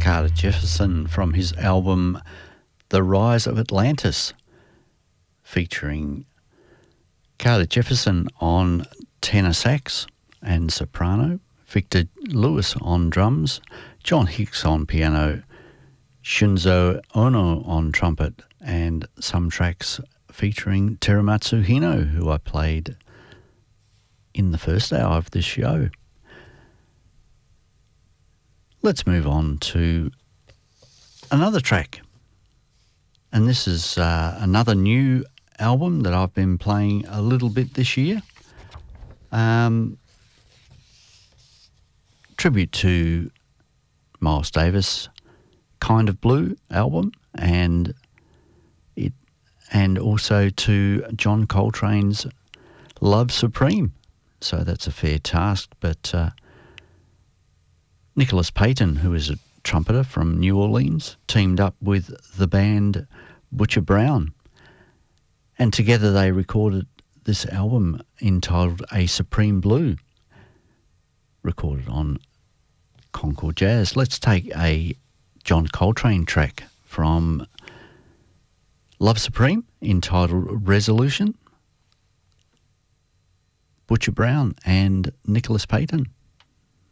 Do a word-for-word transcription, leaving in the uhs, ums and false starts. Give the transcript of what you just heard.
Carter Jefferson from his album The Rise of Atlantis, featuring Carter Jefferson on tenor sax and soprano, Victor Lewis on drums, John Hicks on piano, Shunzo Ono on trumpet, and some tracks featuring Teramatsu Hino, who I played in the first hour of this show. Let's move on to another track. And this is uh, another new album that I've been playing a little bit this year. Um, tribute to Miles Davis, Kind of Blue album, and it, and also to John Coltrane's Love Supreme. So that's a fair task, but uh, Nicholas Payton, who is a trumpeter from New Orleans, teamed up with the band Butcher Brown, and together they recorded this album entitled A Supreme Blue, recorded on Concord Jazz. Let's take a John Coltrane track from Love Supreme entitled Resolution, Butcher Brown and Nicholas Payton.